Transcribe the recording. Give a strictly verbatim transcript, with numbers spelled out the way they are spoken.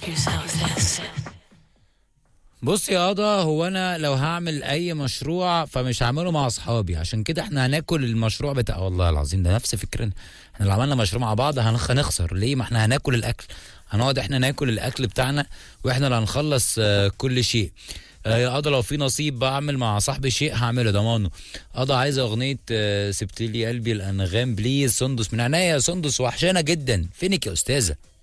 بص يا قضا، هو انا لو هعمل اي مشروع فمش هعمله مع اصحابي، عشان كده احنا هناكل المشروع بتاع، والله العظيم ده نفس فكرنا. احنا لو عملنا مشروع مع بعض هنخ- هنخسر ليه؟ ما احنا هناكل الاكل، هنقعد احنا ناكل الاكل بتاعنا واحنا اللي هنخلص آه، كل شيء. آه، يا قضا لو في نصيب بعمل مع صاحبي شيء هعمله ضمانه. قضا عايزه اغنيه آه، سبت لي قلبي الانغام بليز، سندس من عينيا يا سندس، وحشانه جدا، فينك يا استاذه؟